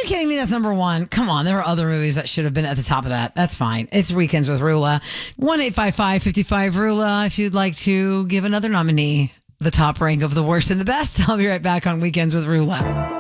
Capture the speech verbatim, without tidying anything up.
kidding me? That's number one. Come on. There are other movies that should have been at the top of that. That's fine. It's Weekends with Rula. one eight five five, five five, Rula if you'd like to give another nominee the top rank of the worst and the best. I'll be right back on Weekends with Rula.